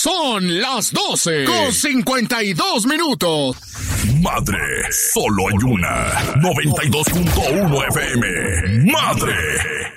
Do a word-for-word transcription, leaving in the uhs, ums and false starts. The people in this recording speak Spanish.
Son las doce con cincuenta y dos minutos. Madre, solo hay una. noventa y dos punto uno F M. Madre.